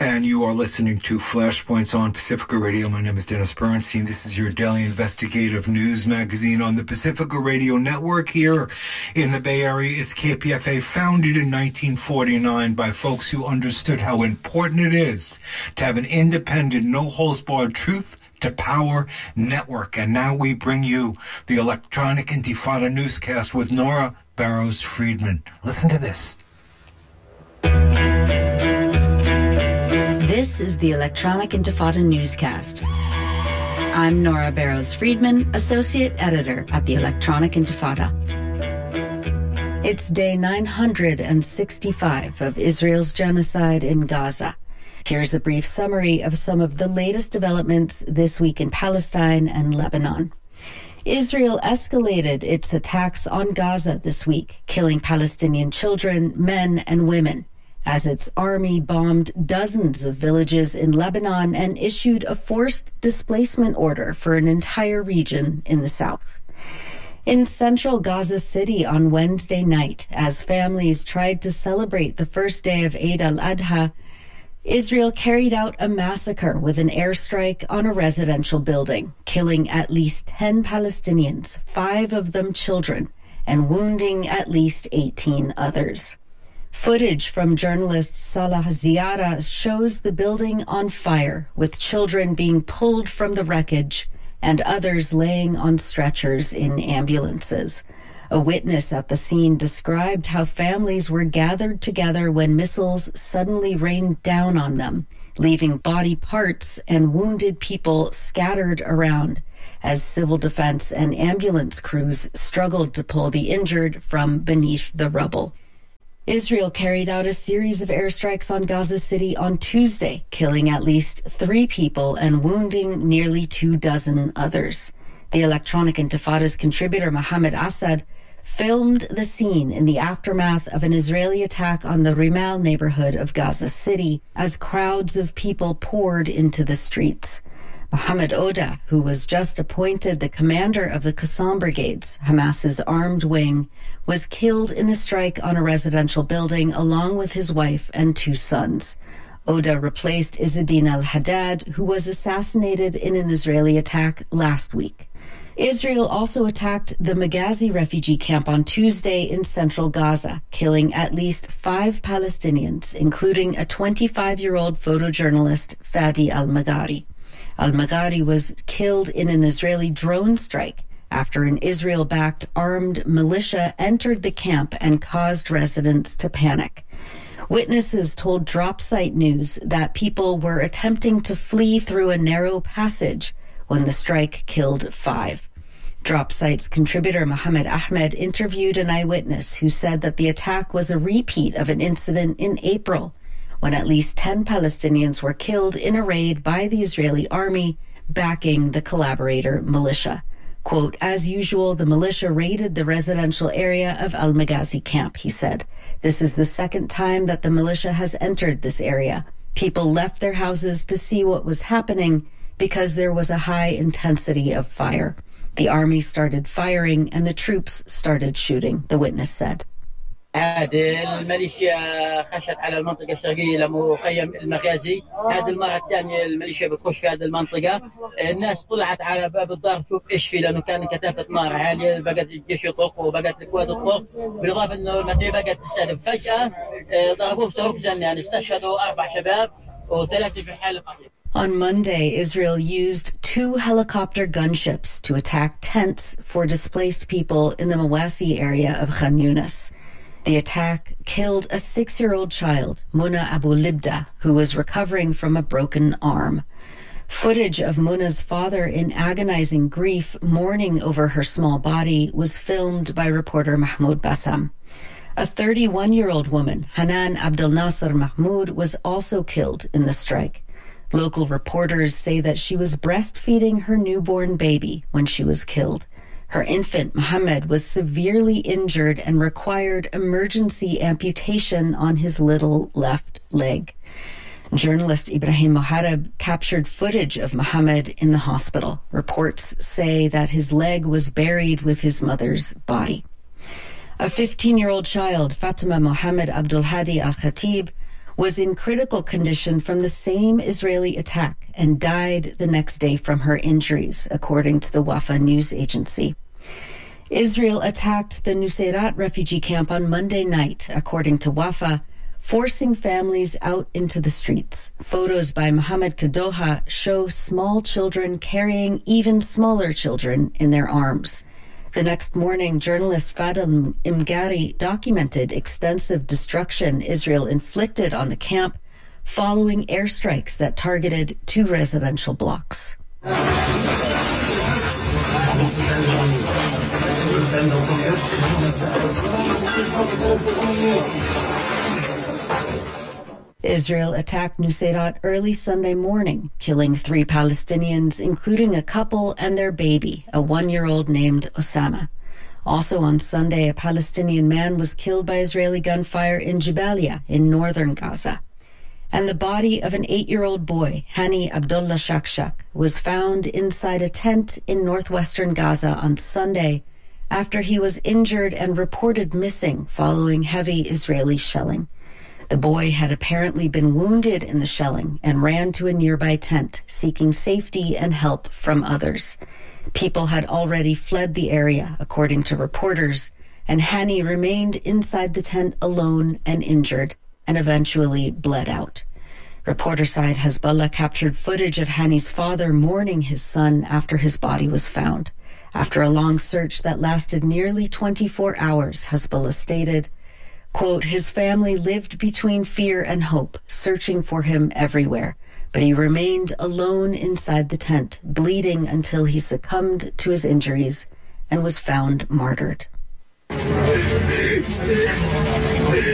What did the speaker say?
And you are listening to Flashpoints on Pacifica Radio. My name is Dennis Bernstein. This is your daily investigative news magazine on the Pacifica Radio Network here in the Bay Area. It's KPFA, founded in 1949 by folks who understood how important it is to have an independent, no-holds-barred truth to power network. And now we bring you the Electronic Intifada newscast with Nora Barrows-Friedman. Listen to this. This is the Electronic Intifada newscast. I'm Nora Barrows-Friedman, Associate Editor at the Electronic Intifada. It's day 965 of Israel's genocide in Gaza. Here's a brief summary of some of the latest developments this week in Palestine and Lebanon. Israel escalated its attacks on Gaza this week, killing Palestinian children, men, and women, as its army bombed dozens of villages in Lebanon and issued a forced displacement order for an entire region in the south. In central Gaza City on Wednesday night, as families tried to celebrate the first day of Eid al-Adha, Israel carried out a massacre with an airstrike on a residential building, killing at least 10 Palestinians, 5 of them children, and wounding at least 18 others. Footage from journalist Salah Ziara shows the building on fire, with children being pulled from the wreckage and others laying on stretchers in ambulances. A witness at the scene described how families were gathered together when missiles suddenly rained down on them, leaving body parts and wounded people scattered around as civil defense and ambulance crews struggled to pull the injured from beneath the rubble. Israel carried out a series of airstrikes on Gaza City on Tuesday, killing at least 3 people and wounding nearly 24 others. The Electronic Intifada's contributor Mohammed Assad filmed the scene in the aftermath of an Israeli attack on the Rimal neighborhood of Gaza City as crowds of people poured into the streets. Mohammed Oda, who was just appointed the commander of the Qassam Brigades, Hamas's armed wing, was killed in a strike on a residential building along with his wife and 2 sons. Oda replaced Izzeddin al-Haddad, who was assassinated in an Israeli attack last week. Israel also attacked the Maghazi refugee camp on Tuesday in central Gaza, killing at least 5 Palestinians, including a 25-year-old photojournalist, Fadi al-Maghari. Al-Maghari was killed in an Israeli drone strike after an Israel-backed armed militia entered the camp and caused residents to panic. Witnesses told Dropsite News that people were attempting to flee through a narrow passage when the strike killed 5. Dropsite's contributor Mohammed Ahmed interviewed an eyewitness who said that the attack was a repeat of an incident in April, when at least 10 Palestinians were killed in a raid by the Israeli army backing the collaborator militia. Quote, as usual, the militia raided the residential area of Al-Maghazi camp, he said. This is the second time that the militia has entered this area. People left their houses to see what was happening because there was a high intensity of fire. The army started firing and the troops started shooting, the witness said. هذه الميليشيا خشت على المنطقة الشرقية لمخيم المغازي. هذه المرة الثانية الميليشيا بتخش في هذه المنطقة. الناس طلعت على باب الدار تشوف ايش في، لأنه كان كثافة نار عالية، بقت الجيش يطخ وبقت القوات تطخ، بالإضافة إنه المدرسة بقت تستهدف. فجأة ضربوه بصاروخ زنان، استشهدوا 4 شباب و3 في حالة خطيرة. On Monday, Israel used 2 helicopter gunships to attack tents for displaced people in the Mawasi area of Khan Yunis. The attack killed a 6-year-old child, Muna Abu Libda, who was recovering from a broken arm. Footage of Muna's father in agonizing grief, mourning over her small body, was filmed by reporter Mahmoud Bassam. A 31-year-old woman, Hanan Abdel Nasser Mahmoud, was also killed in the strike. Local reporters say that she was breastfeeding her newborn baby when she was killed. Her infant, Mohammed, was severely injured and required emergency amputation on his little left leg. Journalist Ibrahim Mohareb captured footage of Mohammed in the hospital. Reports say that his leg was buried with his mother's body. A 15-year-old child, Fatima Mohammed Abdul Hadi Al-Khatib, was in critical condition from the same Israeli attack and died the next day from her injuries, according to the Wafa news agency. Israel attacked the Nuseirat refugee camp on Monday night, according to Wafa, forcing families out into the streets. Photos by Mohamed Kadoha show small children carrying even smaller children in their arms. The next morning, journalist Fadel Imgari documented extensive destruction Israel inflicted on the camp following airstrikes that targeted 2 residential blocks. Israel attacked Nuseirat early Sunday morning, killing 3 Palestinians, including a couple and their baby, a 1-year-old named Osama. Also on Sunday, a Palestinian man was killed by Israeli gunfire in Jabalia in northern Gaza. And the body of an 8-year-old boy, Hani Abdullah Shakshak, was found inside a tent in northwestern Gaza on Sunday after he was injured and reported missing following heavy Israeli shelling. The boy had apparently been wounded in the shelling and ran to a nearby tent, seeking safety and help from others. People had already fled the area, according to reporters, and Hani remained inside the tent alone and injured, and eventually bled out. Reporter side Hezbollah captured footage of Hani's father mourning his son after his body was found. After a long search that lasted nearly 24 hours, Hezbollah stated, quote, his family lived between fear and hope, searching for him everywhere, but he remained alone inside the tent, bleeding until he succumbed to his injuries and was found martyred.